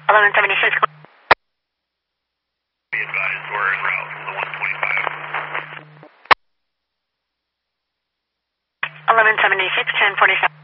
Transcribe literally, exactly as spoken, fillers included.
eleven seventy-six. Be advised, we're en route to the one twenty-five. eleven seventy-six, ten forty-seven.